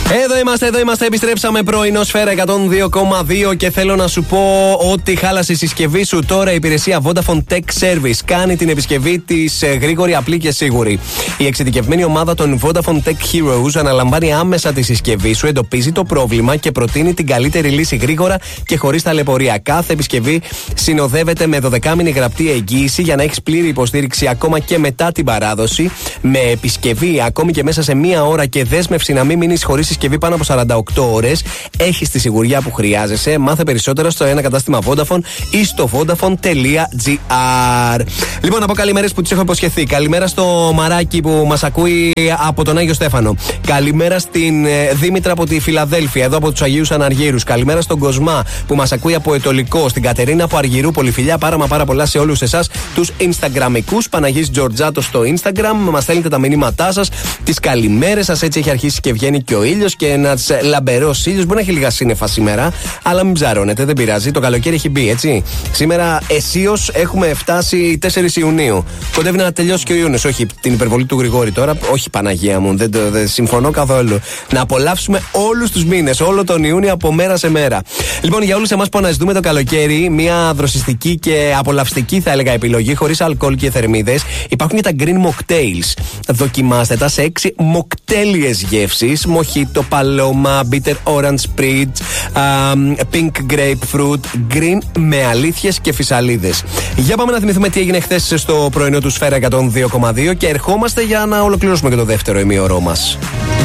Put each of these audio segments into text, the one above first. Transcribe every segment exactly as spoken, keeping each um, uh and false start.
Εδώ είμαστε, εδώ είμαστε. Επιστρέψαμε πρωινό Σφαίρα εκατόν δύο κόμμα δύο και θέλω να σου πω ότι χάλασε η συσκευή σου. Τώρα η υπηρεσία Vodafone Tech Service κάνει την επισκευή της γρήγορη, απλή και σίγουρη. Η εξειδικευμένη ομάδα των Vodafone Tech Heroes αναλαμβάνει άμεσα τη συσκευή σου, εντοπίζει το πρόβλημα και προτείνει την καλύτερη λύση γρήγορα και χωρίς ταλαιπωρία. Κάθε επισκευή συνοδεύεται με δωδεκάμηνη γραπτή εγγύηση για να έχεις πλήρη υποστήριξη ακόμα και μετά την παράδοση. Με επισκευή ακόμη και μέσα σε μία ώρα και δέσμευση να μην μείνεις χωρίς συσκευή πάνω από σαράντα οκτώ ώρες, έχεις τη σιγουριά που χρειάζεσαι. Μάθε περισσότερα στο ένα κατάστημα Vodafone ή στο vodafone.gr. Λοιπόν, να πω καλημέρες που τις έχω υποσχεθεί. Καλημέρα στο Μαράκι που μας ακούει από τον Άγιο Στέφανο. Καλημέρα στην Δήμητρα από τη Φιλαδέλφια, εδώ από τους Αγίους Αναργύρους. Καλημέρα στον Κοσμά που μας ακούει από Ετωλικό. Στην Κατερίνα από Αργυρούπολη. Φιλιά πάρα μα πάρα πολλά σε όλους εσάς τους Instagramικούς. Παναγής Τζορτζάτο στο Instagram. Μας στέλνετε τα μηνύματά σας, τις καλημέρες σας. Έτσι έχει αρχίσει και βγαίνει και ο ήλιος και ένας λαμπερός ήλιος. Μπορεί να έχει λίγα σύννεφα σήμερα, αλλά μην ψαρώνετε, δεν πειράζει. Το καλοκαίρι έχει μπει, έτσι. Σήμερα αισίως έχουμε φτάσει τέσσερις Ιουνίου. Κοντεύει να τελειώσει και ο Ιούνιος. Όχι την υπερβολή του Γρηγόρη τώρα. Όχι, Παναγία μου, δεν, δεν συμφωνώ καθόλου. Να απολαύσουμε όλους τους μήνες, όλο τον Ιούνιο από μέρα σε μέρα. Λοιπόν, για όλους εμάς που αναζητούμε το καλοκαίρι, μια δροσιστική και απολαυστική, θα έλεγα, επιλογή, χωρίς αλκοόλ και θερμίδες, υπάρχουν και τα Green Mocktails. Δοκιμάστε τα σε έξι μοκτέλιες γεύσεις: Mojito, Paloma, Bitter Orange Spritz, um, Pink Grapefruit, Green με αλήθειες και φυσαλίδες. Για πάμε να θυμηθούμε τι έγινε χθες στο πρωινό του Σφαίρα εκατόν δύο κόμμα δύο και ερχόμαστε για να ολοκληρώσουμε και το δεύτερο ημίωρό μας.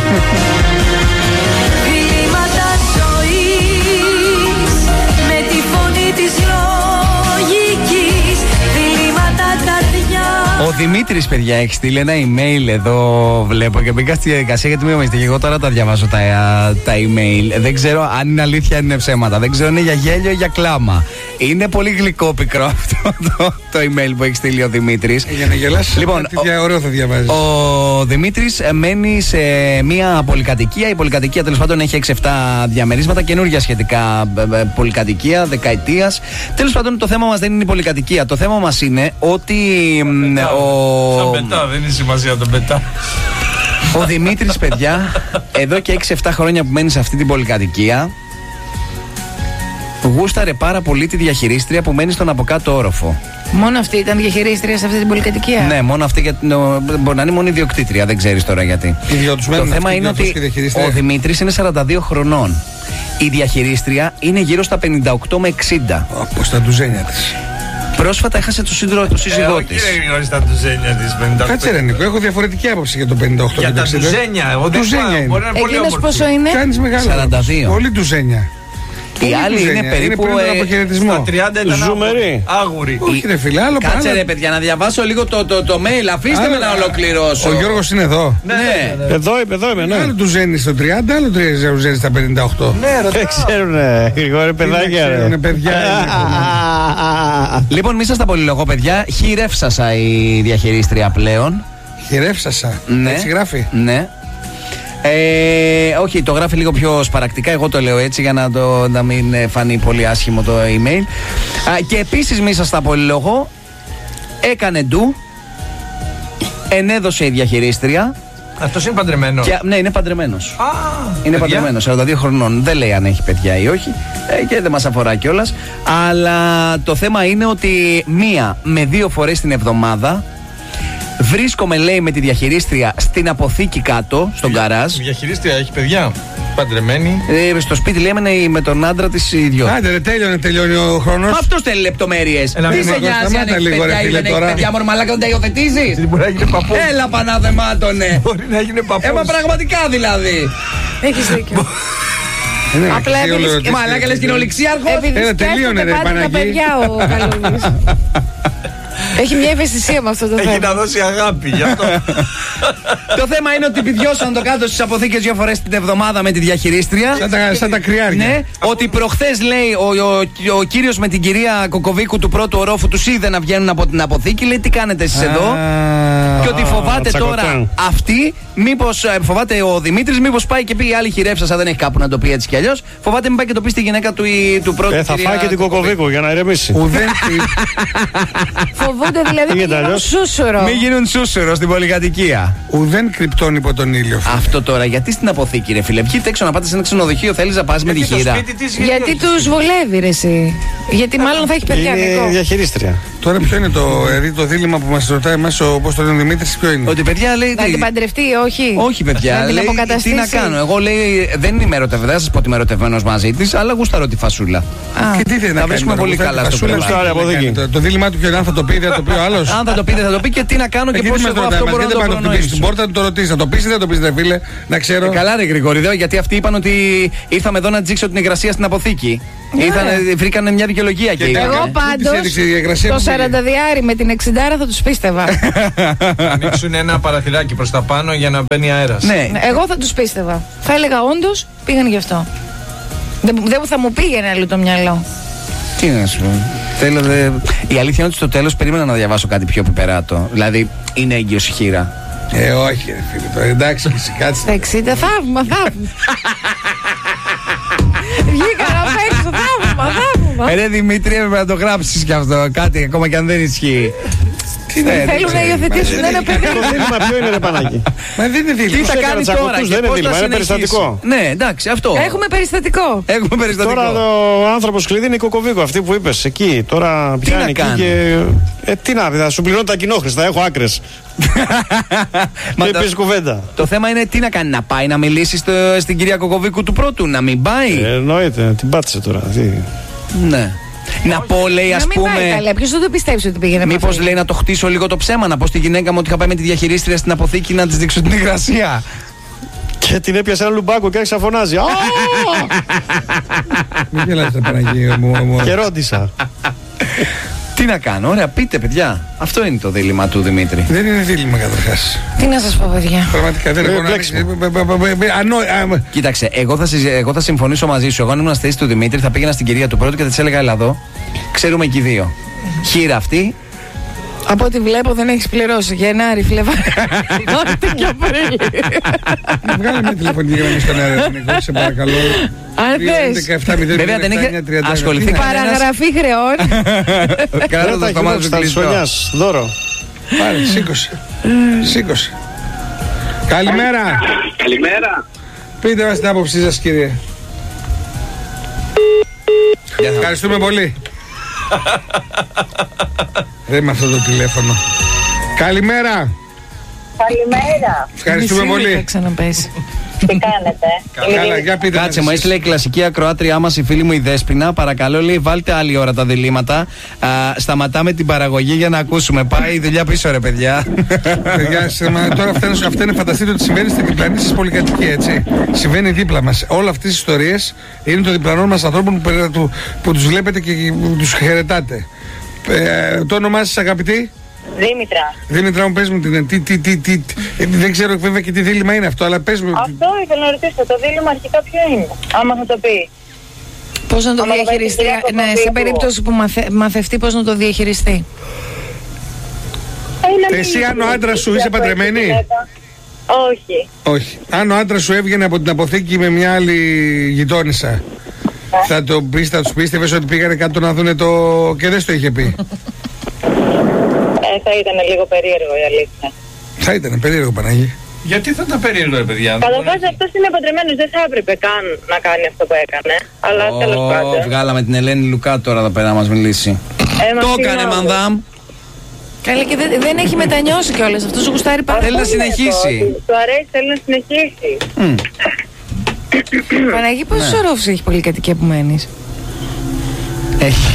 Ο Δημήτρης, παιδιά, έχει στείλει ένα email εδώ, βλέπω, και μπήκα στη διαδικασία γιατί με και εγώ τώρα τα διαβάζω τα, τα email. Δεν ξέρω αν είναι αλήθεια, αν είναι ψέματα. Δεν ξέρω αν είναι για γέλιο ή για κλάμα. Είναι πολύ γλυκό πικρό αυτό το, το email που έχει στείλει ο Δημήτρης. Για να γελάσεις, λοιπόν, τι ο, ωραίο θα διαβάζεις. Ο Δημήτρης μένει σε μια πολυκατοικία. Η πολυκατοικία τέλος πάντων έχει έξι εφτά διαμερίσματα, καινούργια σχετικά πολυκατοικία, δεκαετίας. Τέλος πάντων, το θέμα μας δεν είναι η πολυκατοικία. Το θέμα μας είναι ότι. Ο... Σαν πετά, δεν είναι σημασία το πετά. Ο Δημήτρης, παιδιά, εδώ και έξι εφτά χρόνια που μένει σε αυτή την πολυκατοικία, γούσταρε πάρα πολύ τη διαχειρίστρια που μένει στον από κάτω όροφο. Μόνο αυτή ήταν διαχειρίστρια σε αυτή την πολυκατοικία? Ναι, μόνο αυτή, γιατί μπορεί να είναι μόνο ιδιοκτήτρια, δεν ξέρεις τώρα γιατί. Το θέμα είναι ότι ο Δημήτρης είναι σαράντα δύο χρονών. Η διαχειρίστρια είναι γύρω στα πενήντα οκτώ με εξήντα. Όπως τα ντουζένια της. Πρόσφατα έχασε το σύντρο του σύζυγό ε, της. Δεν γνωρίζει τα ντουζένια της πενήντα οκτώ. Κάτσε ρε Νίκο, έχω διαφορετική άποψη για το πενήντα οκτώ. Για τα ντουζένια, εγώ δεν ξέρω. Εκείνος πόσο είναι? Κάνεις μεγάλο. σαράντα δύο. Πολύ ντουζένια. Η άλλη είναι περίπου. Είναι πριν τον αποχαιρετισμό. Στα τριάντα ήταν ζουμερή. Άγουρη. Όχι, ρε φίλε, άλλο Κάτσε πάνω. Ρε παιδιά, να διαβάσω λίγο το, το, το mail. Αφήστε Άρα, με να ολοκληρώσω. Ο Γιώργος είναι εδώ. Ναι, ναι. ναι, ναι. Εδώ είμαι, εδώ είμαι. Ναι. Άλλο του ζένει στο τριάντα, άλλο του ζένει στα πενήντα οκτώ. Ναι, ρε, δεν ξέρουνε. Γρηγόρη, παιδάκια. Δεν ξέρουνε, παιδιά. Λοιπόν, μη σας τα πολυλογώ, παιδιά. Χειρεύσασα η διαχειρίστρια πλέον. Χειρεύσασα. Ναι. Έτσι γράφει. Ναι. Ε, όχι, το γράφει λίγο πιο σπαρακτικά. Εγώ το λέω έτσι για να, το, να μην φανεί πολύ άσχημο το email. Α, και επίσης μη σας τα πολυλογώ. Έκανε ντου. Ενέδωσε η διαχειρίστρια. Αυτός είναι παντρεμένος? Και, ναι, είναι παντρεμένος. Α, είναι παιδιά. παντρεμένος, σαράντα δύο χρονών. Δεν λέει αν έχει παιδιά ή όχι. Ε, και δεν μας αφορά κιόλας. Αλλά το θέμα είναι ότι μία με δύο φορές την εβδομάδα βρίσκομαι, λέει, με τη διαχειρίστρια στην αποθήκη κάτω, στον καράζ. Η διαχειρίστρια έχει παιδιά? Παντρεμένη? Ε, στο σπίτι, λέμε, με τον άντρα της ιδιό. Άντε ρε, τέλειωνε, τελειώνει ο χρόνος. Αυτός θέλει λεπτομέρειες. Τι σε νοιάζει αν έχει παιδιά ή δεν έχει παιδιά? Μωρ μαλάκα, δεν τα υιοθετήσεις? Μπορεί να γίνει παππού. Έλα πανάδεμάτωνε. Μπορεί να γίνει παππούς. Έμα πραγματικά δηλαδή. Έχεις δίκιο. Απλά επειδή. Μαλάκα, λες κοινοληξίαρχος. Επειδή σκέφτεται πάντα τα παιδιά ο Καλούδης. Έχει μια ευαισθησία με αυτό το θέμα. Έχει να δώσει αγάπη γι' αυτό. Το θέμα είναι ότι πηδιώσαν το κάτω στις αποθήκες δύο φορές την εβδομάδα με τη διαχειρίστρια. Σαν τα, σαν τα κρυάρια. Ναι, ότι προχθές, λέει, ο, ο, ο κύριος με την κυρία Κοκοβίκου του πρώτου ορόφου τους είδε να βγαίνουν από την αποθήκη. Λέει, τι κάνετε εσείς εδώ? Και ότι φοβάται τώρα αυτή, μήπως φοβάται ο Δημήτρης, μήπως πάει και πει η άλλη χειρεύσασα, δεν έχει κάπου να το πει έτσι κι αλλιώς. Φοβάται μην πάει και το πει στη γυναίκα του, του πρώτου. Ε, θα φάει και την Κοκοβίκου για να ηρεμήσει. Φοβόταν κρύβονται δηλαδή μην γίνουν σούσουρο. Μην γίνουν σούσουρο στην πολυκατοικία. Ουδέν κρυπτών υπό τον ήλιο. Φίλε. Αυτό τώρα, γιατί στην αποθήκη, ρε φίλε. Βγείτε έξω να πάτε σε ένα ξενοδοχείο, θέλει να πα με τη χείρα. Γιατί του βολεύει, ρε εσύ. Γιατί μάλλον θα έχει παιδιά. Είναι διαχειρίστρια. Τώρα ποιο είναι το, δηλαδή, το δίλημμα που μα ρωτάει εμά ο πώς το λένε ο Δημήτρης, ποιο είναι? Ότι παιδιά λέει. Να την παντρευτεί, όχι. Όχι, παιδιά. Λέει, τι να κάνω. Εγώ λέει δεν είμαι ερωτευμένο, δεν θα σα πω ότι είμαι ερωτευμένο μαζί τη, αλλά γουστάρω τη φασούλα. Και τι θέλει να τα κάνει, βρίσκουμε πολύ καλά στο παιδί. Το, το δίλημά του ποιο είναι, αν θα το πει, δεν θα το πει ο άλλο. Αν θα το πει, δεν θα το πει και τι να κάνω και πώ εγώ αυτό μπορώ να το προνοήσω. Στην πόρτα του το ρωτήσει, θα το πει ή δεν θα το πει, δε φίλε, να ξέρω. Καλά, ρε Γρηγόρη, γιατί αυτοί είπαν ότι ήρθαμε εδώ να τζίξω την υγρασία στην αποθήκη. Βρήκανε μια δικαιολογία εκεί. Εγώ πάντως το σαρανταδιάρι με την εξιντάρα θα τους πίστευα. Ανοίξουν ένα παραθυράκι προς τα πάνω για να μπαίνει αέρας. Ναι. Εγώ θα τους πίστευα. Θα έλεγα όντως πήγαν γι' αυτό. Δεν, δεν θα μου πήγαινε άλλο το μυαλό. Τι να σου πω. Θέλω, δε... Η αλήθεια είναι ότι στο τέλος περίμενα να διαβάσω κάτι πιο πιπεράτο. Δηλαδή είναι έγκυος η χείρα. Ε, όχι, ρε φίλε, τώρα εντάξει, κάτσε. Στα εξήντα, θαύμα, θαύμα. Βγήκα να παίξω, θαύμα, θαύμα. Ρε Δημήτρη, έπρεπε να το γράψεις κι αυτό. Κάτι ακόμα κι αν δεν ισχύει. Τι ναι, θέλουν να υιοθετήσουν ένα παιδί. Το δίλημμα ποιο είναι, ρε Πανάκη? Μα δεν είναι δίλημμα. Τι θα κάνει τώρα, δεν είναι δίλημμα, είναι περιστατικό. Ναι, εντάξει, αυτό. Έχουμε περιστατικό. Έχουμε περιστατικό. Τώρα ο άνθρωπος κλειδί είναι η Κοκοβίκο, αυτή που είπες εκεί. Τώρα πιάνει εκεί και. Ε, τι να πει, θα σου πληρώνω τα κοινόχρηστα, έχω άκρες. Και πεις κουβέντα. Το θέμα είναι τι να κάνει, να πάει να μιλήσει στο, στην κυρία Κοκοβίκου του πρώτου, να μην πάει. Ε, εννοείται, την πάτησε τώρα. Τι... Ναι. Να πω, λέει, α πούμε. Ποιο δεν το πιστεύει ότι πήγαινε. Μήπως λέει να το χτίσω λίγο το ψέμα, να πω στη γυναίκα μου ότι είχα πάει με τη διαχειρίστρια στην αποθήκη να τη δείξω την υγρασία. Και την έπιασε ένα λουμπάκο και άρχισε να φωνάζει. Μην γελάτε, Παναγία μου. Και ρώτησα. Τι να κάνω, ωραία, πείτε, παιδιά. Αυτό είναι το δίλημμα του Δημήτρη. Δεν είναι δίλημμα, καταρχάς. Τι να σας πω, παιδιά. Πραγματικά δεν έχω να. Κοίταξε, εγώ θα, συζη... εγώ θα συμφωνήσω μαζί σου. Εγώ αν ήμουν στη θέση του Δημήτρη, θα πήγαινα στην κυρία του πρώτου και θα της έλεγα: έλα εδώ. Ξέρουμε και οι δύο. Χείρα αυτή. Από ό,τι βλέπω δεν έχεις πληρώσει. Γενάρη, Φλεβάρη, Μάρτιο και Απρίλη. Βγάλε μια τηλεφωνική γραμμή στον αέρα, σε παρακαλώ. Αν θες. Βέβαια δεν έχει ασχοληθεί. Παραγραφή χρεών. Κράτα το στόμα του κλειστό. Δώρο. Πάρε, σήκωσε. Σήκωσε. Καλημέρα. Καλημέρα. Πείτε μας την άποψή σας, κύριε. Ευχαριστούμε πολύ. Δεν με αυτό το τηλέφωνο. Καλημέρα. Καλημέρα. Ευχαριστούμε πολύ. Θα ξαναπέσει. Τι κάνετε? Καλά, για πείτε. Κάτσε, μου έστειλε η κλασική ακροάτριά μας η φίλη μου η Δέσποινα. Παρακαλώ, λέει, βάλτε άλλη ώρα τα διλήμματα. Α, σταματάμε την παραγωγή για να ακούσουμε. Πάει η δουλειά πίσω, ρε παιδιά. Παιδιά, τώρα αυτά είναι, φανταστείτε ότι συμβαίνει στην διπλανή σας πολυκατοικία, έτσι. Συμβαίνει δίπλα μας. Όλα αυτές τις ιστορίες είναι των διπλανών μας ανθρώπων που, που, που τους βλέπετε και που τους χαιρετάτε. Ε, το όνομά σας, αγαπητή? Δήμητρα. Δήμητρα, μου πες μου την. Τι, τι, τι, τι, δεν ξέρω βέβαια και τι δίλημμα είναι αυτό, αλλά πες μου. Αυτό ήθελα να ρωτήσω. Το δίλημμα αρχικά ποιο είναι, άμα θα το πει. Πώς να το άμα διαχειριστεί, το ναι, σε περίπτωση που μαθε, μαθευτεί πώς να το διαχειριστεί. Εσύ, αν ο άντρας σου είσαι παντρεμένη? Όχι. Όχι. Αν ο άντρας σου έβγαινε από την αποθήκη με μια άλλη γειτόνισσα, θα το πεις, θα τους πίστευες ότι πήγανε κάτω να δούνε το. Και δεν στο είχε πει. Ε, θα ήταν λίγο περίεργο η αλήθεια. Θα ήταν περίεργο, Παναγί. Γιατί θα ήταν περίεργο, ρε παιδιά? Καταρχάς αυτός είναι παντρεμένος, δεν θα έπρεπε καν να κάνει αυτό που έκανε. Αλλά oh, τέλος πάντων. Βγάλαμε την Ελένη Λουκά τώρα εδώ πέρα να μας μιλήσει. Ε, το έκανε, μανδάμ. Καλά, και δεν, δεν έχει μετανιώσει κιόλας. Αυτός γουστάρει πάρα πολύ. Θέλει να συνεχίσει. Του αρέσει, θέλει να συνεχίσει. Mm. Παναγί, πόσους ορόφους έχει πολυκατοικία που μένεις? Έχει.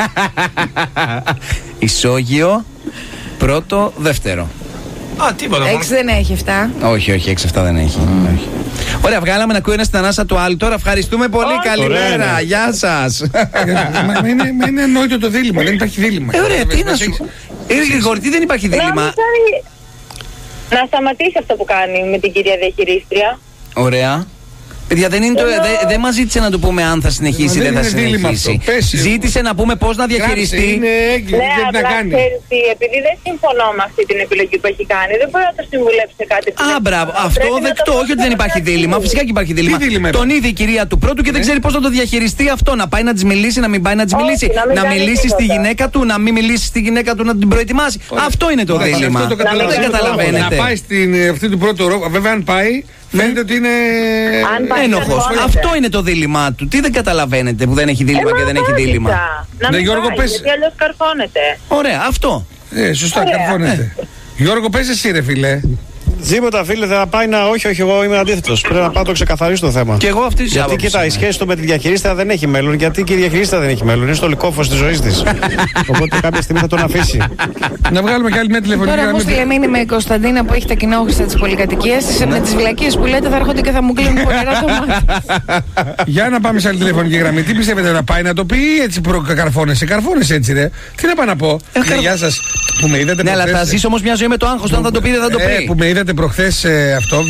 Ισόγειο, πρώτο, δεύτερο. Α, τίποτα. Έξι δεν έχει, εφτά. Όχι, όχι, έξι εφτά δεν έχει. Mm. Όχι. Ωραία, βγάλαμε να ακούει ένα στην ανάσα του άλλου. Τώρα ευχαριστούμε πολύ. Oh, καλημέρα. Ωραία. Γεια σας. Μα είναι, είναι ανόητο το δίλημμα. Δεν υπάρχει δίλημμα. Ε, ωραία, τι να σου. Ε, Γρηγόρη, τι δεν υπάρχει δίλημμα? Να σταματήσει αυτό που κάνει με την κυρία διαχειρίστρια. Ωραία. Παιδιά, δεν, είναι το, δε, δεν μας ζήτησε να του πούμε αν θα συνεχίσει ή δεν, δεν θα συνεχίσει. Ζήτησε να πούμε πώς να διαχειριστεί. Είναι έγκυο, ναι, να κάνει. Ξέρεις, επειδή δεν συμφωνώ με αυτή την επιλογή που έχει κάνει, δεν μπορεί να το συμβουλεύσει σε κάτι. Α, μπράβο. Αυτό δεκτό. Όχι ότι δεν υπάρχει δίλημμα. Φυσικά και υπάρχει δίλημμα. Τον είδε η κυρία του πρώτου και δεν ξέρει πώς να το διαχειριστεί αυτό. Να πάει να τη μιλήσει, να μην πάει να τη μιλήσει. Να μιλήσει στη γυναίκα του, να μην μιλήσει στη γυναίκα του, να την προετοιμάσει. Αυτό είναι το δίλημμα. Δεν καταλαβαίνετε. Να πάει στην αυτή του πρώτου ρόλο. Βέβαια, αν πάει. Φαίνεται ότι είναι ένοχος. Αυτό είναι το δίλημά του. Τι δεν καταλαβαίνετε που δεν έχει δίλημμα και δεν έχει δίλημμα. Να μην Γιώργο, πάει, πες... γιατί αλλιώς καρφώνεται. Ωραία, αυτό. Ε, σωστά, καρφώνεται. Ε. Γιώργο, πες εσύ ρε φίλε. Τίποτα, φίλε, θα πάει να. Όχι, όχι, εγώ είμαι αντίθετος. Πρέπει να πάω το ξεκαθαρίσω το θέμα. Και εγώ αυτή τη Γιατί κοίτα, η σχέση του με τη διαχειρίστρια δεν έχει μέλλον. Γιατί και η διαχειρίστρια δεν έχει μέλλον. Είναι στο λυκόφος της ζωής της. Οπότε κάποια στιγμή θα τον αφήσει. Να βγάλουμε και άλλη μια τηλεφωνική. Τώρα μου στείλε μήνυμα η Κωνσταντίνα που έχει τα κοινόχρηστα της πολυκατοικίας. Με τις βλακίες που λέτε θα έρχονται και θα μου κλείνουν πονερά το μάτι. Για να πάμε σε άλλη τηλεφωνική γραμμή. Τι πιστεύετε να πάει να το πει ή έτσι προκαρφώνεσαι. Καρφώνεσαι έτσι, ρε. Τι να πάω να πω. Γεια σας που με είδατε. Ναι, αλλά θα ζήσει όμως μια ζωή με το άγχος. Αν θα το πει, δεν θα το πει. Που με είδατε προχθές αυτό.